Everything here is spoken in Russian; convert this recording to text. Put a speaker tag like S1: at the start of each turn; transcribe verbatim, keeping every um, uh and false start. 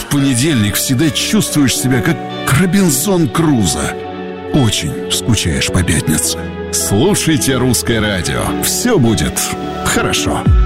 S1: понедельник всегда чувствуешь себя как Робинзон Крузо. Очень скучаешь по пятнице. Слушайте «Русское радио». Все будет хорошо.